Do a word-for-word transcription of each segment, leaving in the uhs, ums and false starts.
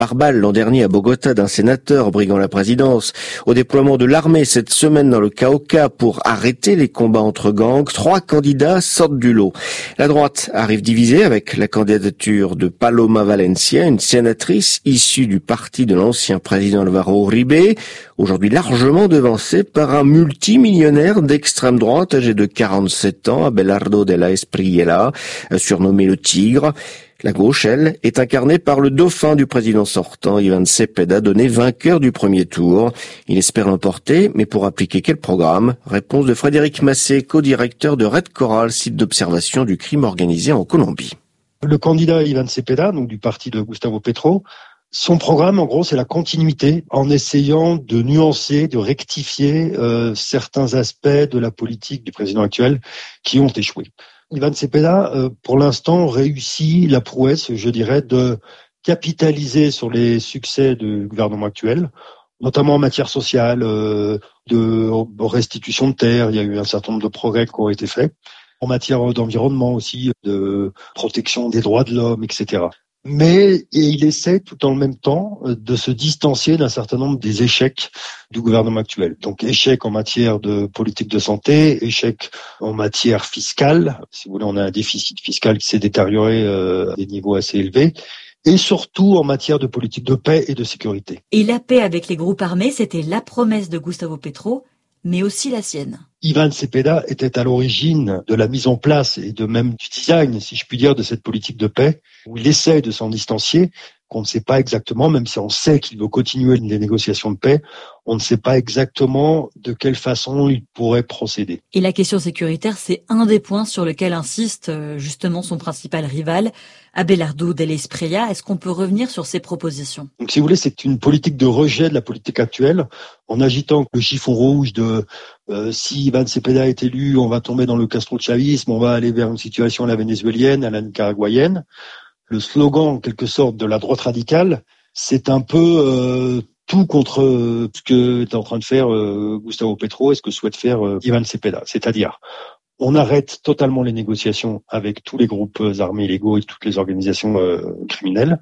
par balle l'an dernier à Bogota d'un sénateur briguant la présidence, au déploiement de l'armée cette semaine dans le Cauca pour arrêter les combats entre gangs, trois candidats sortent du lot. La droite arrive divisée avec la candidature de Paloma Valencia, une sénatrice issue du parti de l'ancien président Álvaro Uribe, aujourd'hui largement devancée par un multimillionnaire d'extrême droite âgé de quarante-sept ans, Abelardo de la Espriella, surnommé le Tigre. La gauche, elle, est incarnée par le dauphin du président sortant, Iván Cepeda, donné vainqueur du premier tour. Il espère l'emporter, mais pour appliquer quel programme? Réponse de Frédéric Massé, co-directeur de Red Coral, site d'observation du crime organisé en Colombie. Le candidat Iván Cepeda, donc du parti de Gustavo Petro, son programme, en gros, c'est la continuité, en essayant de nuancer, de rectifier euh, certains aspects de la politique du président actuel qui ont échoué. Iván Cepeda, euh, pour l'instant, réussit la prouesse, je dirais, de capitaliser sur les succès du gouvernement actuel, notamment en matière sociale, euh, de restitution de terres. Il y a eu un certain nombre de progrès qui ont été faits. En matière d'environnement aussi, de protection des droits de l'homme, et cetera. Mais et il essaie tout en même temps de se distancier d'un certain nombre des échecs du gouvernement actuel. Donc échec en matière de politique de santé, échec en matière fiscale. Si vous voulez, on a un déficit fiscal qui s'est détérioré euh, à des niveaux assez élevés. Et surtout en matière de politique de paix et de sécurité. Et la paix avec les groupes armés, c'était la promesse de Gustavo Petro, mais aussi la sienne. Iván Cepeda était à l'origine de la mise en place et de même du design, si je puis dire, de cette politique de paix, où il essaie de s'en distancier, qu'on ne sait pas exactement, même si on sait qu'il veut continuer les négociations de paix, on ne sait pas exactement de quelle façon il pourrait procéder. Et la question sécuritaire, c'est un des points sur lequel insiste justement son principal rival, Abelardo de la Espriella. Est-ce qu'on peut revenir sur ses propositions? Donc, si vous voulez, c'est une politique de rejet de la politique actuelle, en agitant le chiffon rouge de euh, si Iván Cepeda est élu, on va tomber dans le castro-chavisme, on va aller vers une situation à la vénézuélienne, à la nicaraguayenne. Le slogan, en quelque sorte, de la droite radicale, c'est un peu euh, tout contre euh, ce que est en train de faire euh, Gustavo Petro et ce que souhaite faire euh, Iván Cepeda. C'est-à-dire, on arrête totalement les négociations avec tous les groupes armés illégaux et toutes les organisations euh, criminelles.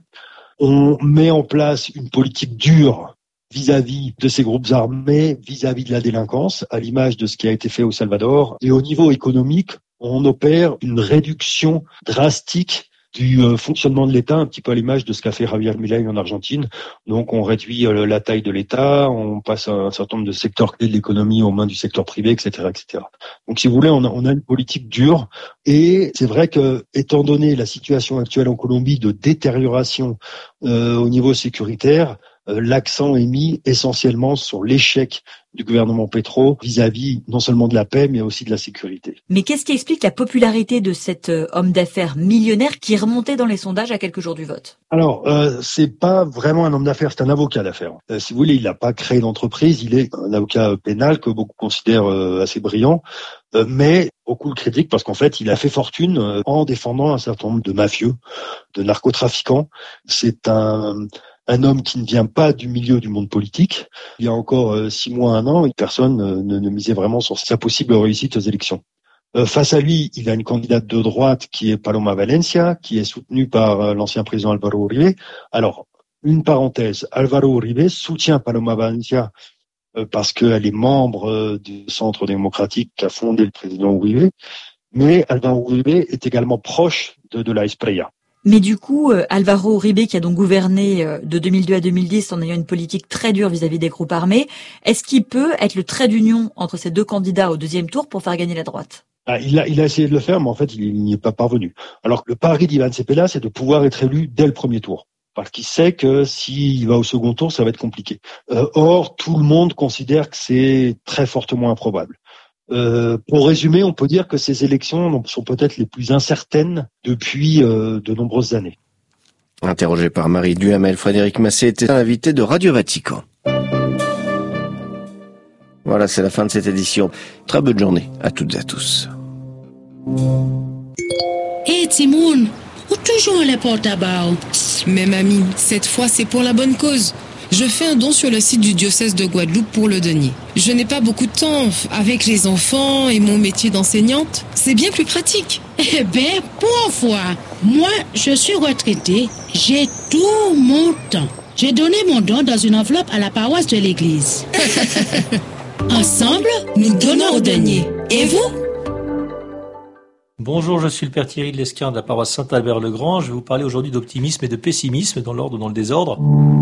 On met en place une politique dure vis-à-vis de ces groupes armés, vis-à-vis de la délinquance, à l'image de ce qui a été fait au Salvador. Et au niveau économique, on opère une réduction drastique du euh, fonctionnement de l'État, un petit peu à l'image de ce qu'a fait Javier Milei en Argentine. Donc on réduit euh, la taille de l'État, on passe un, un certain nombre de secteurs clés de l'économie aux mains du secteur privé, et cetera, et cetera. Donc si vous voulez, on a, on a une politique dure, et c'est vrai que, étant donné la situation actuelle en Colombie de détérioration euh, au niveau sécuritaire, euh, l'accent est mis essentiellement sur l'échec du gouvernement Petro vis-à-vis non seulement de la paix, mais aussi de la sécurité. Mais qu'est-ce qui explique la popularité de cet homme d'affaires millionnaire qui remontait dans les sondages à quelques jours du vote? Alors, euh, c'est pas vraiment un homme d'affaires, c'est un avocat d'affaires. Euh, si vous voulez, il n'a pas créé d'entreprise, il est un avocat pénal que beaucoup considèrent euh, assez brillant, euh, mais beaucoup le critiquent parce qu'en fait, il a fait fortune euh, en défendant un certain nombre de mafieux, de narcotrafiquants. C'est un... un homme qui ne vient pas du milieu du monde politique. Il y a encore euh, six mois, un an, personne euh, ne, ne misait vraiment sur sa possible réussite aux élections. Euh, face à lui, il a une candidate de droite qui est Paloma Valencia, qui est soutenue par euh, l'ancien président Álvaro Uribe. Alors, une parenthèse, Álvaro Uribe soutient Paloma Valencia euh, parce qu'elle est membre euh, du Centre démocratique qu'a fondé le président Uribe, mais Álvaro Uribe est également proche de, de la Espriella. Mais du coup, euh, Álvaro Uribe, qui a donc gouverné euh, de deux mille deux à deux mille dix en ayant une politique très dure vis-à-vis des groupes armés, est-ce qu'il peut être le trait d'union entre ces deux candidats au deuxième tour pour faire gagner la droite? Ah, il, a, il a essayé de le faire, mais en fait, il n'y est pas parvenu. Alors que le pari d'Iván Cepeda, c'est de pouvoir être élu dès le premier tour. Parce qu'il sait que s'il va au second tour, ça va être compliqué. Euh, or, tout le monde considère que c'est très fortement improbable. Euh, pour résumer, on peut dire que ces élections sont peut-être les plus incertaines depuis euh, de nombreuses années. Interrogé par Marie Duhamel, Frédéric Massé était invité de Radio Vatican. Voilà, c'est la fin de cette édition. Très bonne journée à toutes et à tous. Hé, hey, Timoun, où toujours les porte-à-bas? Mais mamie, cette fois c'est pour la bonne cause. Je fais un don sur le site du diocèse de Guadeloupe pour le denier. Je n'ai pas beaucoup de temps avec les enfants et mon métier d'enseignante. C'est bien plus pratique. Eh ben, pour une fois, moi, je suis retraitée. J'ai tout mon temps. J'ai donné mon don dans une enveloppe à la paroisse de l'église. Ensemble, nous donnons au denier. Et vous? Bonjour, je suis le père Thierry de l'Esquin de la paroisse Saint-Albert-le-Grand. Je vais vous parler aujourd'hui d'optimisme et de pessimisme, dans l'ordre ou dans le désordre.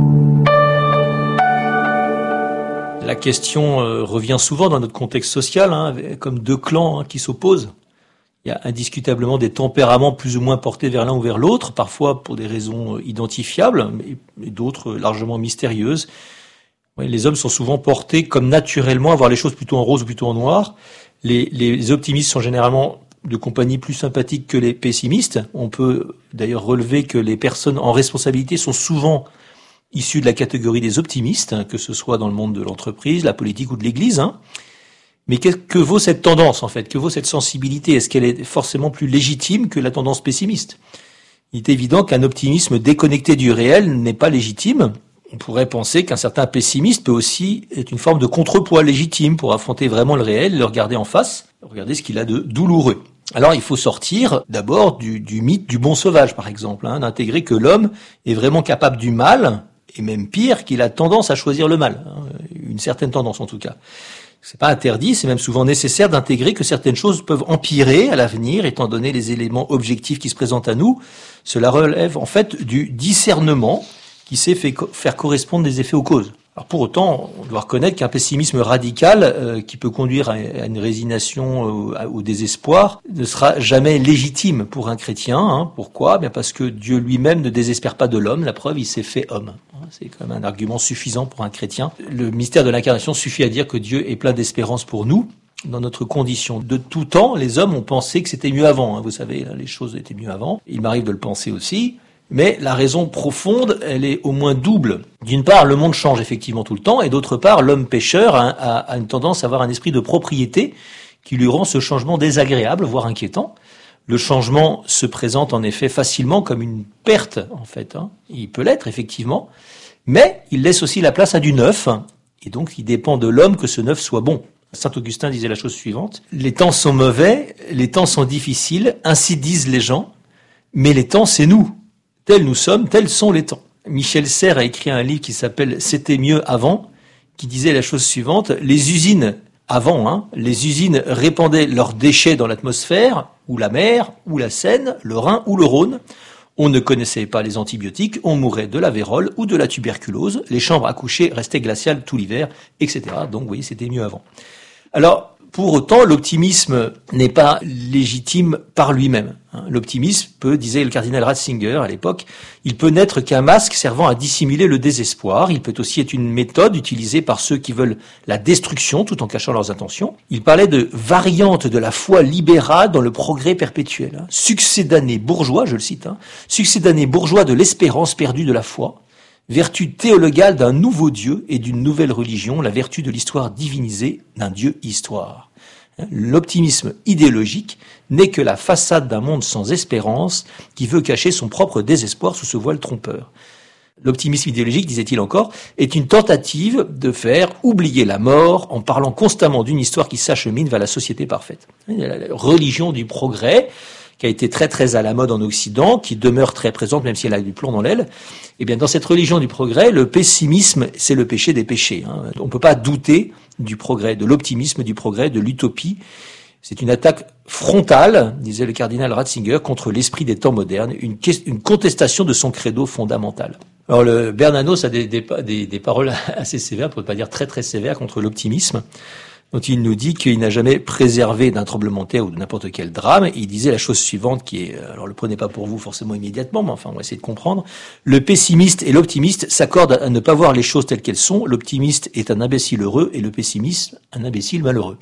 La question euh, revient souvent dans notre contexte social, hein, comme deux clans hein, qui s'opposent. Il y a indiscutablement des tempéraments plus ou moins portés vers l'un ou vers l'autre, parfois pour des raisons identifiables, mais d'autres largement mystérieuses. Oui, les hommes sont souvent portés comme naturellement à voir les choses plutôt en rose ou plutôt en noir. Les, les optimistes sont généralement de compagnie plus sympathique que les pessimistes. On peut d'ailleurs relever que les personnes en responsabilité sont souvent issues de la catégorie des optimistes, hein, que ce soit dans le monde de l'entreprise, la politique ou de l'Église. Hein. Mais que, que vaut cette tendance, en fait? Que vaut cette sensibilité? Est-ce qu'elle est forcément plus légitime que la tendance pessimiste? Il est évident qu'un optimisme déconnecté du réel n'est pas légitime. On pourrait penser qu'un certain pessimiste peut aussi être une forme de contrepoids légitime pour affronter vraiment le réel, le regarder en face, regarder ce qu'il a de douloureux. Alors il faut sortir d'abord du, du mythe du bon sauvage, par exemple, hein, d'intégrer que l'homme est vraiment capable du mal, et même pire, qu'il a tendance à choisir le mal, hein, une certaine tendance en tout cas. C'est pas interdit, c'est même souvent nécessaire d'intégrer que certaines choses peuvent empirer à l'avenir, étant donné les éléments objectifs qui se présentent à nous. Cela relève en fait du discernement qui sait fait co- faire correspondre des effets aux causes. Alors pour autant, on doit reconnaître qu'un pessimisme radical euh, qui peut conduire à, à une résignation, euh, au désespoir, ne sera jamais légitime pour un chrétien. Hein. Pourquoi ? Bien parce que Dieu lui-même ne désespère pas de l'homme. La preuve, il s'est fait homme. C'est quand même un argument suffisant pour un chrétien. Le mystère de l'incarnation suffit à dire que Dieu est plein d'espérance pour nous. Dans notre condition. De tout temps, les hommes ont pensé que c'était mieux avant. Hein. Vous savez, là, les choses étaient mieux avant. Il m'arrive de le penser aussi. Mais la raison profonde, elle est au moins double. D'une part, le monde change effectivement tout le temps, et d'autre part, l'homme pécheur a, a, a une tendance à avoir un esprit de propriété qui lui rend ce changement désagréable, voire inquiétant. Le changement se présente en effet facilement comme une perte, en fait. Hein. Il peut l'être, effectivement, mais il laisse aussi la place à du neuf, et donc il dépend de l'homme que ce neuf soit bon. Saint Augustin disait la chose suivante: « Les temps sont mauvais, les temps sont difficiles, ainsi disent les gens, mais les temps, c'est nous. Tels nous sommes, tels sont les temps. » Michel Serres a écrit un livre qui s'appelle « C'était mieux avant », qui disait la chose suivante: les usines, avant, hein, les usines répandaient leurs déchets dans l'atmosphère, ou la mer, ou la Seine, le Rhin ou le Rhône. On ne connaissait pas les antibiotiques, on mourait de la vérole ou de la tuberculose, les chambres à coucher restaient glaciales tout l'hiver, et cetera. Donc, vous voyez, c'était mieux avant. Alors, pour autant, l'optimisme n'est pas légitime par lui-même. L'optimisme peut, disait le cardinal Ratzinger à l'époque, il peut n'être qu'un masque servant à dissimuler le désespoir. Il peut aussi être une méthode utilisée par ceux qui veulent la destruction tout en cachant leurs intentions. Il parlait de variante de la foi libérale dans le progrès perpétuel. Succédané bourgeois, je le cite, hein, succédané bourgeois de l'espérance perdue de la foi, vertu théologale d'un nouveau Dieu et d'une nouvelle religion, la vertu de l'histoire divinisée d'un Dieu histoire. L'optimisme idéologique n'est que la façade d'un monde sans espérance qui veut cacher son propre désespoir sous ce voile trompeur. L'optimisme idéologique, disait-il encore, est une tentative de faire oublier la mort en parlant constamment d'une histoire qui s'achemine vers la société parfaite. La religion du progrès, qui a été très très à la mode en Occident, qui demeure très présente même si elle a du plomb dans l'aile, eh bien dans cette religion du progrès, le pessimisme, c'est le péché des péchés. Hein. On ne peut pas douter du progrès, de l'optimisme du progrès, de l'utopie. C'est une attaque frontale, disait le cardinal Ratzinger, contre l'esprit des temps modernes, une, une contestation de son credo fondamental. Alors le Bernanos a des, des, des, des paroles assez sévères, pour ne pas dire très très sévères, contre l'optimisme, dont il nous dit qu'il n'a jamais préservé d'un tremblement de terre ou de n'importe quel drame. Il disait la chose suivante, qui est, alors le prenez pas pour vous forcément immédiatement, mais enfin on va essayer de comprendre. Le pessimiste et l'optimiste s'accordent à ne pas voir les choses telles qu'elles sont. L'optimiste est un imbécile heureux et le pessimiste un imbécile malheureux.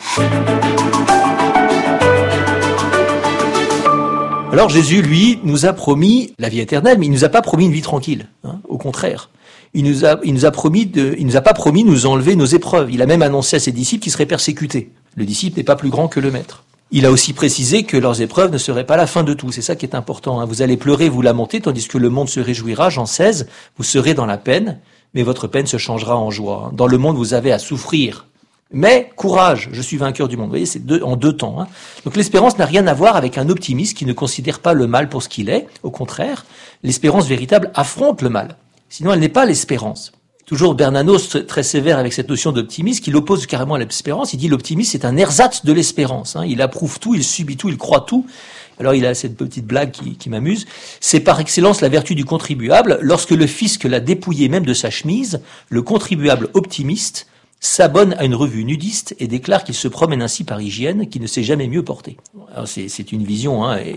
Alors Jésus, lui, nous a promis la vie éternelle, mais il nous a pas promis une vie tranquille. Hein, au contraire. Il nous a, il nous a promis de, il nous a pas promis de nous enlever nos épreuves. Il a même annoncé à ses disciples qu'ils seraient persécutés. Le disciple n'est pas plus grand que le maître. Il a aussi précisé que leurs épreuves ne seraient pas la fin de tout. C'est ça qui est important. Hein. Vous allez pleurer, vous lamenter, tandis que le monde se réjouira. Jean seize, vous serez dans la peine, mais votre peine se changera en joie. Dans le monde, vous avez à souffrir. Mais courage, je suis vainqueur du monde. Vous voyez, c'est deux, en deux temps. Hein. Donc l'espérance n'a rien à voir avec un optimiste qui ne considère pas le mal pour ce qu'il est. Au contraire, l'espérance véritable affronte le mal. Sinon, elle n'est pas l'espérance. Toujours Bernanos, très sévère avec cette notion d'optimisme, qui l'oppose carrément à l'espérance. Il dit l'optimisme, c'est un ersatz de l'espérance. Hein. Il approuve tout, il subit tout, il croit tout. Alors il a cette petite blague qui, qui m'amuse. C'est par excellence la vertu du contribuable. Lorsque le fisc l'a dépouillé même de sa chemise, le contribuable optimiste s'abonne à une revue nudiste et déclare qu'il se promène ainsi par hygiène, qu'il ne s'est jamais mieux porté. Alors c'est, c'est une vision hein,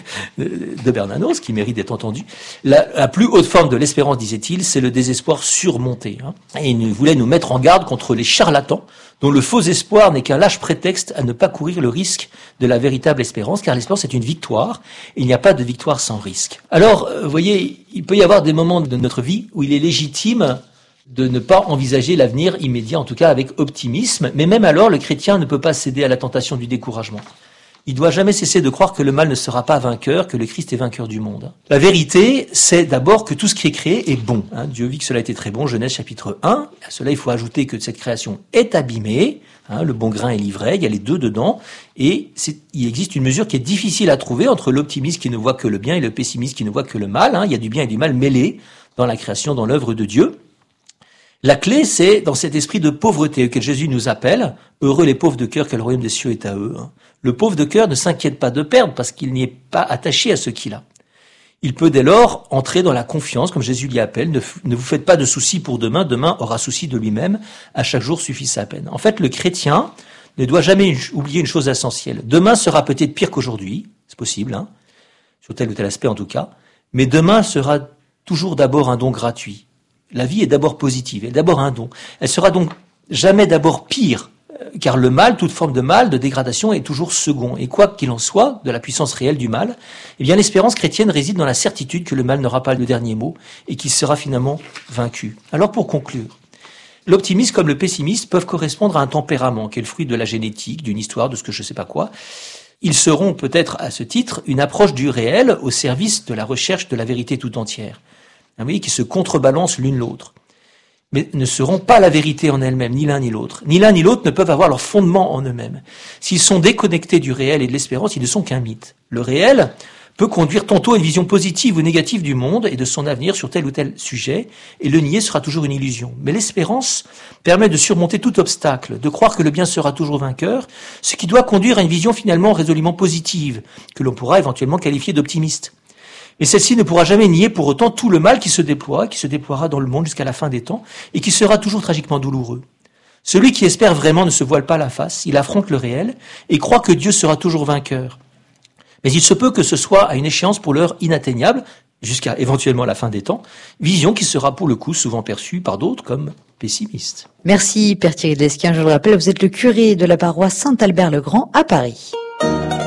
de Bernanos qui mérite d'être entendue. La, la plus haute forme de l'espérance, disait-il, c'est le désespoir surmonté. Hein. Et il voulait nous mettre en garde contre les charlatans, dont le faux espoir n'est qu'un lâche prétexte à ne pas courir le risque de la véritable espérance, car l'espérance est une victoire, et il n'y a pas de victoire sans risque. Alors, vous voyez, il peut y avoir des moments de notre vie où il est légitime de ne pas envisager l'avenir immédiat, en tout cas avec optimisme, mais même alors, le chrétien ne peut pas céder à la tentation du découragement. Il doit jamais cesser de croire que le mal ne sera pas vainqueur, que le Christ est vainqueur du monde. La vérité, c'est d'abord que tout ce qui est créé est bon. Hein, Dieu vit que cela était très bon, Genèse chapitre un. À cela, il faut ajouter que cette création est abîmée. Hein, le bon grain et l'ivraie, il y a les deux dedans. Et c'est, il existe une mesure qui est difficile à trouver entre l'optimiste qui ne voit que le bien et le pessimiste qui ne voit que le mal. Hein, il y a du bien et du mal mêlés dans la création, dans l'œuvre de Dieu. La clé, c'est dans cet esprit de pauvreté auquel Jésus nous appelle. Heureux les pauvres de cœur, car le royaume des cieux est à eux. Le pauvre de cœur ne s'inquiète pas de perdre parce qu'il n'y est pas attaché à ce qu'il a. Il peut dès lors entrer dans la confiance, comme Jésus l'y appelle. Ne, ne vous faites pas de soucis pour demain, demain aura souci de lui-même. À chaque jour suffit sa peine. En fait, le chrétien ne doit jamais oublier une chose essentielle. Demain sera peut-être pire qu'aujourd'hui, c'est possible, hein, sur tel ou tel aspect en tout cas, mais demain sera toujours d'abord un don gratuit. La vie est d'abord positive, elle est d'abord un don. Elle sera donc jamais d'abord pire, car le mal, toute forme de mal, de dégradation, est toujours second. Et quoi qu'il en soit, de la puissance réelle du mal, eh bien l'espérance chrétienne réside dans la certitude que le mal n'aura pas le dernier mot et qu'il sera finalement vaincu. Alors pour conclure, l'optimiste comme le pessimiste peuvent correspondre à un tempérament qui est le fruit de la génétique, d'une histoire, de ce que je sais pas quoi. Ils seront peut-être à ce titre une approche du réel au service de la recherche de la vérité tout entière. Vous voyez, qui se contrebalancent l'une l'autre, mais ne seront pas la vérité en elle-même, ni l'un ni l'autre. Ni l'un ni l'autre ne peuvent avoir leur fondement en eux-mêmes. S'ils sont déconnectés du réel et de l'espérance, ils ne sont qu'un mythe. Le réel peut conduire tantôt à une vision positive ou négative du monde et de son avenir sur tel ou tel sujet, et le nier sera toujours une illusion. Mais l'espérance permet de surmonter tout obstacle, de croire que le bien sera toujours vainqueur, ce qui doit conduire à une vision finalement résolument positive, que l'on pourra éventuellement qualifier d'optimiste. Et celle-ci ne pourra jamais nier pour autant tout le mal qui se déploie, qui se déploiera dans le monde jusqu'à la fin des temps, et qui sera toujours tragiquement douloureux. Celui qui espère vraiment ne se voile pas la face, il affronte le réel, et croit que Dieu sera toujours vainqueur. Mais il se peut que ce soit à une échéance pour l'heure inatteignable, jusqu'à éventuellement la fin des temps, vision qui sera pour le coup souvent perçue par d'autres comme pessimiste. Merci Père Thierry de Lesquin, je le rappelle, vous êtes le curé de la paroisse Saint-Albert-le-Grand à Paris.